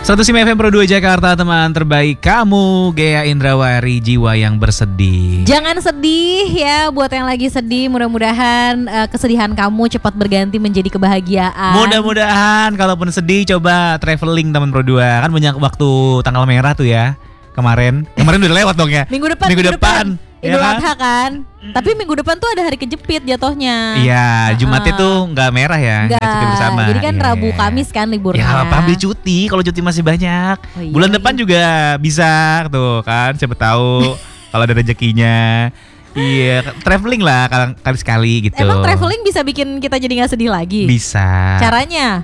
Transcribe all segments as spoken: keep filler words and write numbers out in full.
seratus lima F M Pro dua Jakarta, teman terbaik kamu, Gea Indrawari, jiwa yang bersedih. Jangan sedih ya, buat yang lagi sedih, mudah-mudahan uh, kesedihan kamu cepat berganti menjadi kebahagiaan. Mudah-mudahan, kalaupun sedih coba traveling teman Pro dua. Kan banyak waktu tanggal merah tuh ya. Kemarin, kemarin udah lewat dong ya. Minggu depan, minggu, minggu depan. depan. Idul Adha kan, mm. tapi minggu depan tuh ada hari kejepit jatuhnya. Iya, Jumatnya uh, tuh nggak merah ya, nggak cuti bersama. Jadi kan yeah. Rabu Kamis kan liburnya. Ya apa ambil cuti, kalau cuti masih banyak. Oh, iya, bulan iya. depan juga bisa tuh kan, siapa tahu kalau ada rezekinya. Iya, traveling lah kali sekali gitu. Emang traveling bisa bikin kita jadi nggak sedih lagi? Bisa. Caranya?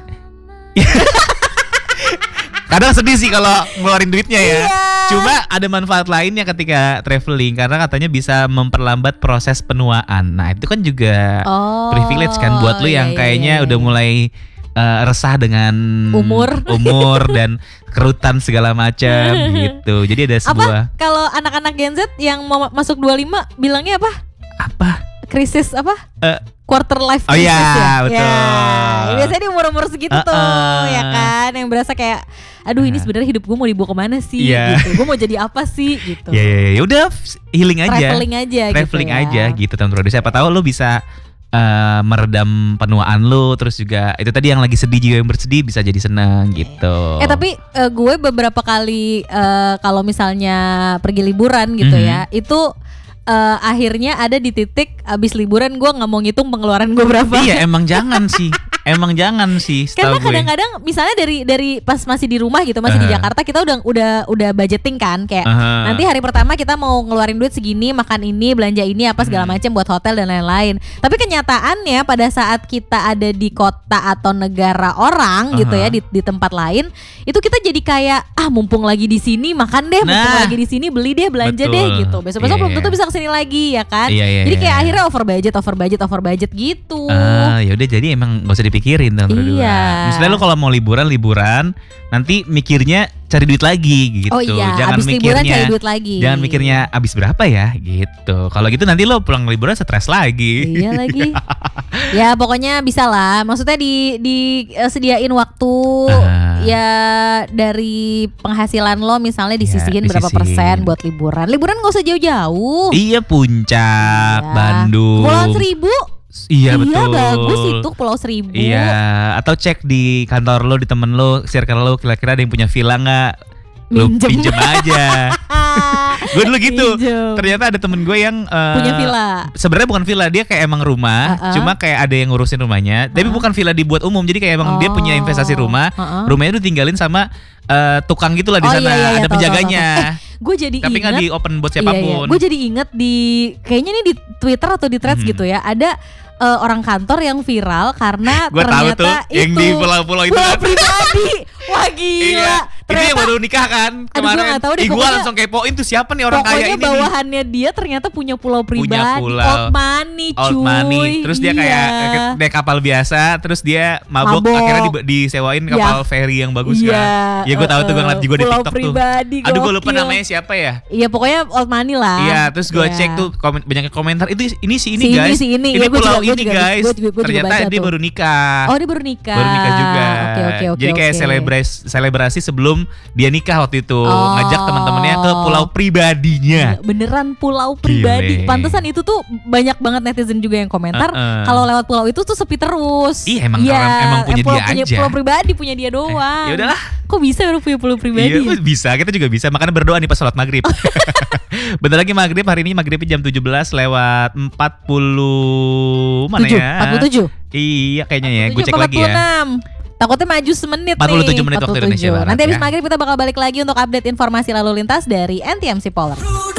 Kadang sedih sih kalau ngeluarin duitnya ya. Iya. Cuma ada manfaat lainnya ketika traveling, karena katanya bisa memperlambat proses penuaan. Nah itu kan juga oh, privilege kan buat lu yang iya, kayaknya iya. udah mulai uh, resah dengan umur, umur dan kerutan segala macam gitu. Jadi ada sebuah. Apa kalau anak-anak Gen Z yang mau masuk dua puluh lima bilangnya apa? Apa? Krisis apa? Uh, Quarter life crisis. Oh iya, ya, betul. Ya, biasanya di umur-umur segitu uh, uh. tuh, ya kan, yang berasa kayak, aduh ini sebenarnya hidup gue mau dibawa kemana sih, yeah. gitu. Gue mau jadi apa sih, gitu. Ya, ya, ya, udah healing aja, traveling aja, traveling gitu aja, ya. gitu teman-teman. Siapa tahu lo bisa uh, meredam penuaan lo, terus juga itu tadi yang lagi sedih juga yang bersedih bisa jadi senang, gitu. Eh tapi uh, gue beberapa kali uh, kalau misalnya pergi liburan gitu mm-hmm. ya, itu Uh, akhirnya ada di titik abis liburan gue nggak mau ngitung pengeluaran gue berapa. Iya emang jangan sih, emang jangan sih. Karena kadang-kadang misalnya dari dari pas masih di rumah gitu, masih uh. di Jakarta kita udah udah udah budgeting kan, kayak uh. nanti hari pertama kita mau ngeluarin duit segini, makan ini, belanja ini apa segala macam buat hotel dan lain-lain. Tapi kenyataannya pada saat kita ada di kota atau negara orang uh-huh. gitu ya, di, di tempat lain, itu kita jadi kayak ah mumpung lagi di sini makan deh, nah, mumpung lagi di sini beli deh, belanja betul. deh gitu. Besok-besok yeah. belum tentu bisa sini lagi ya kan, iya, iya, jadi kayak iya. akhirnya over budget, over budget, over budget gitu. Ah, ya udah jadi emang gak usah dipikirin teman berdua. Iya. Misalnya lo kalau mau liburan liburan, nanti mikirnya cari duit lagi gitu. Oh iya, jangan abis mikirnya, liburan cari duit lagi. Jangan mikirnya abis berapa ya gitu. Kalau gitu nanti lo pulang liburan stres lagi. Iya lagi. Ya pokoknya bisa lah. Maksudnya di disediain waktu uh. ya dari penghasilan lo misalnya disisihin ya, berapa persen buat liburan. Liburan gak usah jauh-jauh. Iya Puncak, iya. Bandung, Pulau Seribu. Iya, iya betul. Bagus itu Pulau Seribu. Iya. Atau cek di kantor lo, di temen lo, circle lo, kira-kira ada yang punya villa nggak? Lo pinjem aja. Gue dulu gitu. Minjem. Ternyata ada temen gue yang uh, punya villa. Sebenarnya bukan villa, dia kayak emang rumah. Uh-uh. Cuma kayak ada yang ngurusin rumahnya. Uh-uh. Tapi bukan villa dibuat umum. Jadi kayak emang oh. dia punya investasi rumah. Uh-uh. Rumahnya udah tinggalin sama uh, tukang gitulah di oh, sana. Iya, iya, ada tahu, penjaganya. Tahu, tahu. Eh, gue jadi tapi nggak di open buat siapapun. Iya, iya. Gue jadi inget di kayaknya nih di Twitter atau di Threads hmm. gitu ya. Ada uh, orang kantor yang viral karena gua ternyata tahu tuh, itu yang di pulau-pulau itu pulau pribadi. Wah gila. Iya. Itu yang baru nikah kan kemarin. Aduh, tahu deh, Ih, gua langsung kepoin tuh siapa nih orang kaya ini. Pokoknya bawahannya nih. Dia ternyata punya pulau pribadi. Punya pulau. Old money cuy. Old money. Terus dia iya. kayak naik kapal biasa. Terus dia mabok, mabok. Akhirnya di, disewain kapal ya. Ferry yang bagus ya. kan. Ya gue tahu uh, tuh, gue ngeliat juga di TikTok pribadi, tuh. Aduh gue lupa namanya siapa ya. Iya pokoknya old money lah. Iya terus gue yeah. cek tuh komen, banyak komentar. Itu ini si ini si guys. Ini, si ini. Ini ya, pulau juga, ini juga, guys. Gua juga, gua ternyata dia tuh. baru nikah. Oh dia baru nikah. Baru nikah juga. Okay, okay, okay, Jadi kayak okay. selebrasi, selebrasi sebelum dia nikah waktu itu. Oh. Ngajak teman-temannya ke pulau pribadinya. Beneran pulau pribadi. Gile. Pantesan itu tuh banyak banget netizen juga yang komentar. Uh-uh. Kalau lewat pulau itu tuh sepi terus. Iya emang ya, orang emang punya pulau, dia punya aja. Pulau pribadi punya dia doang. Eh, ya udahlah. Kok bisa baru punya pulau pribadi? Iya bisa, kita juga bisa. Makanya berdoa nih pas sholat maghrib. Bentar lagi maghrib, hari ini maghribnya jam tujuh belas lewat empat puluh mana tujuh, ya? empat puluh tujuh Iya kayaknya ya, gue cek lagi ya. Takutnya maju semenit empat puluh tujuh nih. menit waktu Indonesia Barat. Nanti habis ya. maghrib kita bakal balik lagi untuk update informasi lalu lintas dari N T M C Polar.